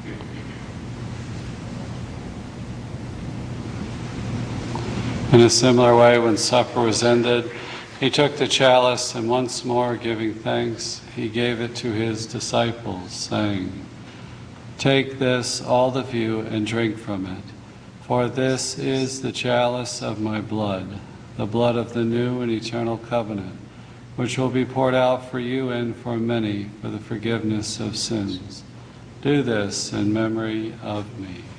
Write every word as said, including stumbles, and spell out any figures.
In a similar way, when supper was ended, he took the chalice, and once more giving thanks, he gave it to his disciples, saying, "Take this, all of you, and drink from it, for this is the chalice of my blood, the blood of the new and eternal covenant, which will be poured out for you and for many for the forgiveness of sins. Do this in memory of me."